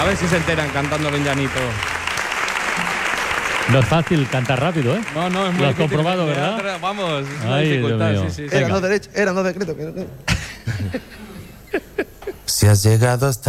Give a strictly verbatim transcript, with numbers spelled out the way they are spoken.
ver si se enteran cantándolo en llanito. No es fácil cantar rápido, ¿eh? No, no, es muy Lo has difícil. comprobado, Me ¿verdad? da- Vamos, es una Ay, Dios dificultad. mío. Sí, sí, sí. Eran Venga. dos derechos, eran dos decretos. que no- Si has llegado hasta